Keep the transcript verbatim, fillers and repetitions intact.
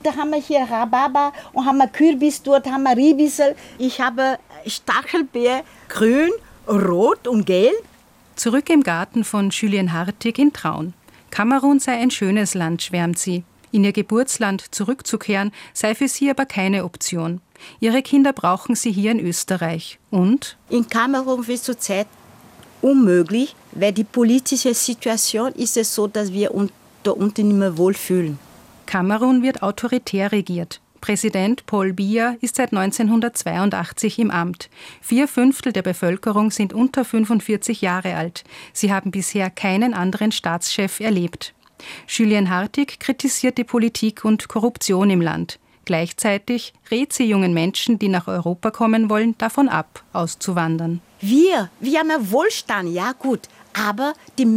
heute haben wir hier Rhabarber und haben wir Kürbis, dort haben wir Ribissel. Ich habe Stachelbeer, grün, rot und gelb. Zurück im Garten von Julien Hartig in Traun. Kamerun sei ein schönes Land, schwärmt sie. In ihr Geburtsland zurückzukehren sei für sie aber keine Option. Ihre Kinder brauchen sie hier in Österreich. Und? In Kamerun ist zurzeit unmöglich, weil die politische Situation ist es so, dass wir uns da unten nicht mehr wohlfühlen. Kamerun wird autoritär regiert. Präsident Paul Biya ist seit neunzehnhundertzweiundachtzig im Amt. Vier Fünftel der Bevölkerung sind unter fünfundvierzig Jahre alt. Sie haben bisher keinen anderen Staatschef erlebt. Julien Hartig kritisiert die Politik und Korruption im Land. Gleichzeitig rät sie jungen Menschen, die nach Europa kommen wollen, davon ab, auszuwandern. Wir, wir haben Wohlstand, ja gut, aber die